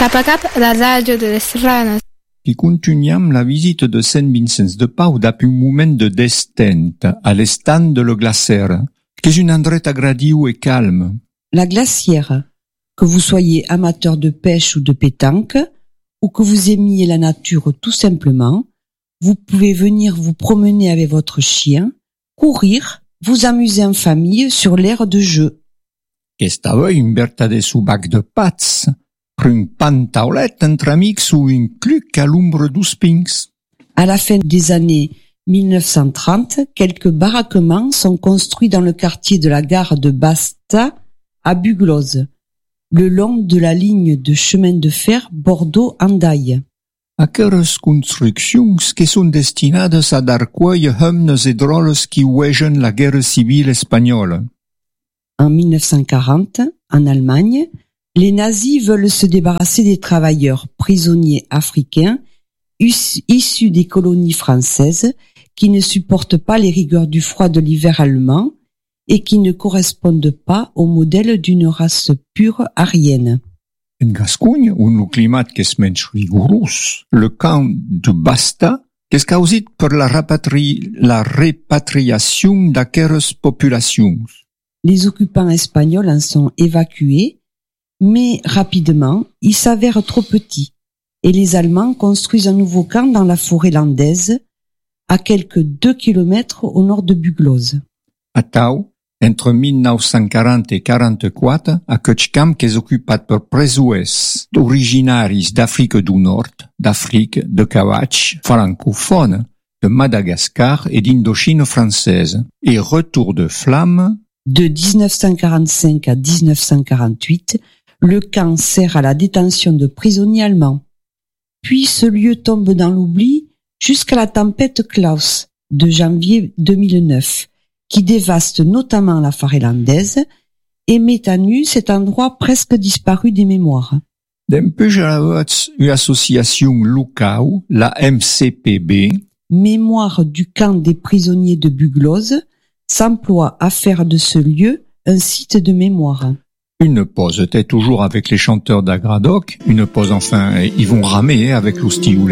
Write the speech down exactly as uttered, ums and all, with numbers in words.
Cap a cap, la radio de l'Estrana. I continuiam la visite de Saint Vincent de Paul dap un moment de destent à l'estand de le Glacière, qu'est un endret agradiu et calme. La Glacière, que vous soyez amateur de pêche ou de pétanque, ou que vous aimiez la nature tout simplement, vous pouvez venir vous promener avec votre chien, courir, vous amuser en famille sur l'aire de jeu. Qu'estava un vertade subac de pats, un pantaulet entre amics ou un cluc à l'ombre dos pins. À la fin des années mille neuf cent trente, quelques baraquements sont construits dans le quartier de la gare de Basta à Bugloz, le long de la ligne de chemin de fer Bordeaux-Hendaye. Aqueres construccions que sont destinades a dar quei hemnes et droles qui wegen la guerre civile espagnole. En mille neuf cent quarante, en Allemagne, les nazis veulent se débarrasser des travailleurs prisonniers africains issus des colonies françaises qui ne supportent pas les rigueurs du froid de l'hiver allemand et qui ne correspondent pas au modèle d'une race pure aryenne. En Gascogne, où le climat qu'est menys rigorós, le camp de Basta qu'est causit per la, rapatri, la repatriation d'aqueres populations. Les occupants espagnols en sont évacués, mais rapidement, ils s'avèrent trop petits, et les Allemands construisent un nouveau camp dans la forêt landaise, à quelques deux kilomètres au nord de Bugloz. A Tau, entre mille neuf cent quarante et quarante-quatre, aquest camp qu'est ocupat per presoers originaris d'Afrique du Nord, d'Afrique, de Cavatx, francophone, de Madagascar et d'Indochine française, et retour de flamme. De dix-neuf cent quarante-cinq à dix-neuf cent quarante-huit, le camp sert à la détention de prisonniers allemands. Puis ce lieu tombe dans l'oubli jusqu'à la tempête Klaus de janvier deux mille neuf, qui dévaste notamment la forêt landaise et met à nu cet endroit presque disparu des mémoires. Dempús avats une association locale, la M C P B, Mémoire du camp des prisonniers de Bugloz, s'emploie à faire de ce lieu un site de mémoire. Une pause était toujours avec les chanteurs d'Agradoc, une pause enfin, ils vont ramer avec l'oustioul.